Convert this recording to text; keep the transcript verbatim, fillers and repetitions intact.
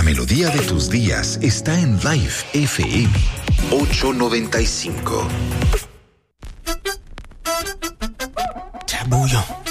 melodía de tus días está en Life F M ochocientos noventa y cinco. Chabullo.